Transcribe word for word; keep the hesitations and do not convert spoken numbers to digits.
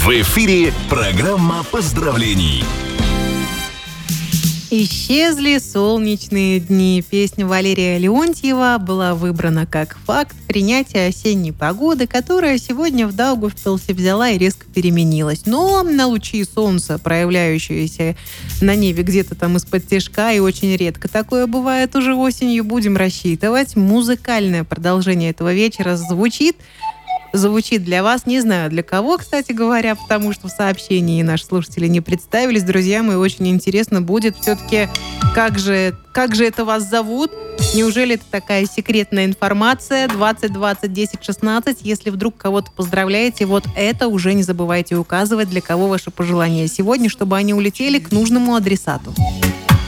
В эфире программа поздравлений. Исчезли солнечные дни. Песня Валерия Леонтьева была выбрана как факт принятия осенней погоды, которая сегодня в Даугавпилсе взяла и резко переменилась. Но на лучи солнца, проявляющиеся на небе где-то там из-под тишка, и очень редко такое бывает уже осенью, будем рассчитывать. Музыкальное продолжение этого вечера звучит. Звучит для вас, не знаю для кого, кстати говоря, потому что в сообщении наши слушатели не представились. Друзья мои, очень интересно будет все-таки, как же, как же это вас зовут? Неужели это такая секретная информация? двадцать двадцать десять шестнадцать. Если вдруг кого-то поздравляете, вот это уже не забывайте указывать, для кого ваши пожелания сегодня, чтобы они улетели к нужному адресату.